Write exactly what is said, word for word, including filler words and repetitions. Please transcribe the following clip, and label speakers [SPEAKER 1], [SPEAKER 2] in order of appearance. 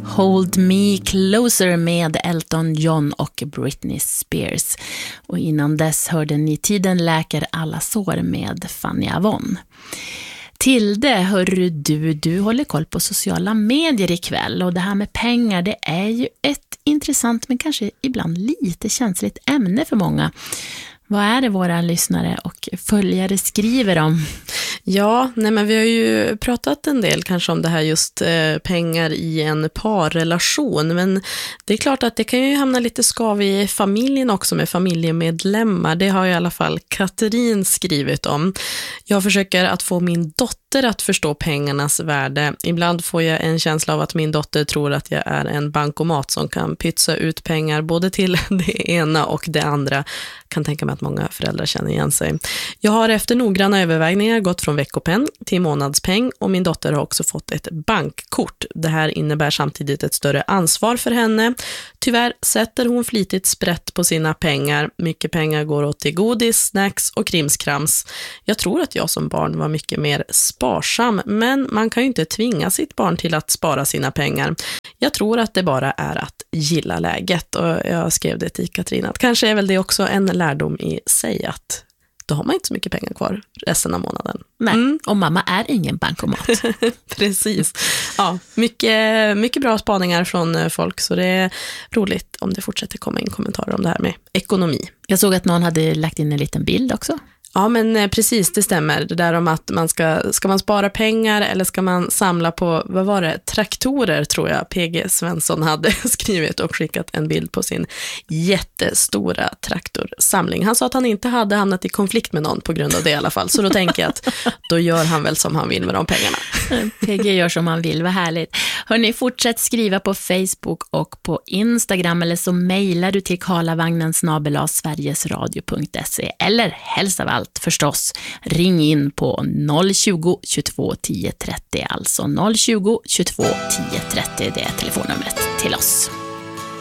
[SPEAKER 1] Hold Me Closer med Elton John och Britney Spears. Och innan dess hörde ni Tiden läker alla sår med Fanny Avon. Tilde, hörru du, du håller koll på sociala medier ikväll, och det här med pengar, det är ju ett intressant men kanske ibland lite känsligt ämne för många. Vad är det våra lyssnare och följare skriver om?
[SPEAKER 2] Ja, nej men vi har ju pratat en del kanske om det här just eh, pengar i en parrelation, men det är klart att det kan ju hamna lite skav i familjen också med familjemedlemmar. Det har i alla fall Katrin skrivit om. Jag försöker att få min dotter att förstå pengarnas värde. Ibland får jag en känsla av att min dotter tror att jag är en bankomat som kan pytsa ut pengar både till det ena och det andra. Kan tänka mig att många föräldrar känner igen sig. Jag har efter noggranna övervägningar gått från veckopenn till månadspeng, och min dotter har också fått ett bankkort. Det här innebär samtidigt ett större ansvar för henne. Tyvärr sätter hon flitigt sprätt på sina pengar. Mycket pengar går åt till godis, snacks och krimskrams. Jag tror att jag som barn var mycket mer sparsam, men man kan ju inte tvinga sitt barn till att spara sina pengar. Jag tror att det bara är att gilla läget, och jag skrev det till Katrin att kanske är väl det också en lärdom i sig, att då har man inte så mycket pengar kvar resten av månaden.
[SPEAKER 1] Nej, mm. Och mamma är ingen bankomat.
[SPEAKER 2] Precis. Ja, mycket, mycket bra spaningar från folk, så det är roligt om det fortsätter komma in kommentarer om det här med ekonomi.
[SPEAKER 1] Jag såg att någon hade lagt in en liten bild också.
[SPEAKER 2] Ja, men precis, det stämmer. Det där om att man ska, ska man spara pengar eller ska man samla på, vad var det, traktorer tror jag P G Svensson hade skrivit och skickat en bild på sin jättestora traktorsamling. Han sa att han inte hade hamnat i konflikt med någon på grund av det i alla fall, så då tänker jag att då gör han väl som han vill med de pengarna.
[SPEAKER 1] P G gör som han vill, vad härligt. Hörrni, fortsätt skriva på Facebook och på Instagram, eller så mejlar du till karlavagnen snabel-a sverigesradio punkt se, eller helst av allt förstås, ring in på noll tjugo, tjugotvå, tio trettio, alltså noll tjugo, tjugotvå, tio trettio, det är telefonnumret till oss.